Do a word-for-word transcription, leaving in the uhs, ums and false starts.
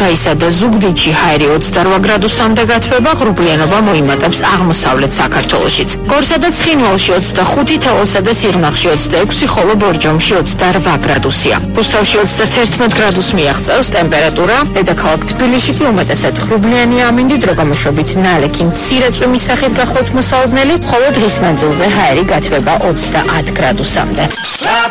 ქუთაისსა და ზუგდიდში ჰაერი ოცდარვა გრადუსამდე გათბება, ღრუბლიანობა მოიმატებს აღმოსავლეთ საქართველოშიც. გორსა და ცხინვალში ოცდახუთი, თელავსა და სიღნაღში ოცდაექვსი, ხოლო ბორჯომში ოცდარვა გრადუსია. რუსთავში ოცდათერთმეტ გრადუსს მიაღწევს ტემპერატურა. დედაქალაქ თბილისში კი უმეტესად ღრუბლიანია, ამინდით დრო გამოშვებით ნალექი მცირე წვიმის სახით გახლავთ მოსალოდნელი, ხოლო დღის მანძილზე ჰაერი გათბება ოცდაათ გრადუსამდე.